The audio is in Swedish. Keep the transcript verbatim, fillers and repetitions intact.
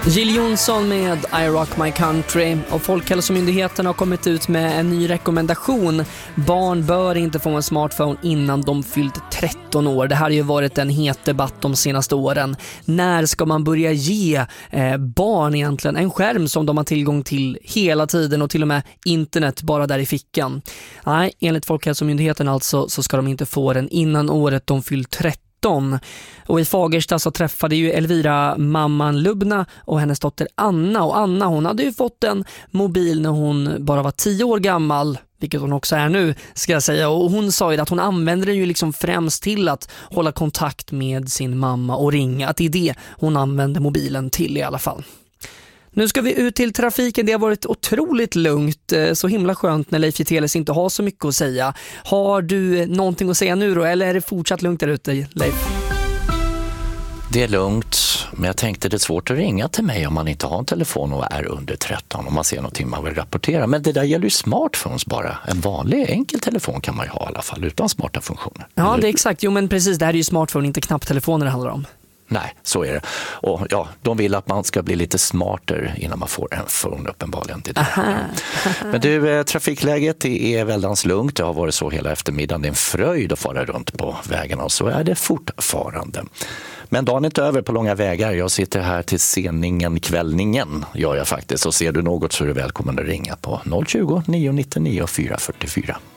Jill Johnson med I Rock My Country. Och Folkhälsomyndigheten har kommit ut med en ny rekommendation. Barn bör inte få en smartphone innan de fyllt tretton år. Det här har ju varit en het debatt de senaste åren. När ska man börja ge eh, barn egentligen en skärm som de har tillgång till hela tiden och till och med internet bara där i fickan? Nej, enligt Folkhälsomyndigheten alltså så ska de inte få den innan året de fyllt tretton. Och i Fagersta så träffade ju Elvira mamman Lubna och hennes dotter Anna. Och Anna, hon hade ju fått en mobil när hon bara var tio år gammal, vilket hon också är nu ska jag säga. Och hon sa ju att hon använder den ju liksom främst till att hålla kontakt med sin mamma och ringa. Att det är det hon använder mobilen till i alla fall. Nu ska vi ut till trafiken. Det har varit otroligt lugnt. Så himla skönt när Leif Giteles inte har så mycket att säga. Har du någonting att säga nu då? Eller är det fortsatt lugnt där ute, Leif? Det är lugnt, men jag tänkte det är svårt att ringa till mig om man inte har en telefon och är under tretton. Om man ser någonting man vill rapportera. Men det där gäller ju smartphones bara. En vanlig enkel telefon kan man ju ha i alla fall utan smarta funktioner. Ja, det är exakt. Jo, men precis. Det här är ju smartphone, inte knapptelefoner det handlar om. Nej, så är det. Och ja, de vill att man ska bli lite smartare innan man får en phone uppenbarligen till det. Aha. Men du, trafikläget det är väldigt lugnt. Det har varit så hela eftermiddagen. Det är en fröjd att fara runt på vägarna och så är det fortfarande. Men dagen är inte över på långa vägar. Jag sitter här till seningen, kvällningen gör jag faktiskt. Och ser du något så är du välkommen att ringa på noll tjugo, nio nittionio, fyra fyrtiofyra.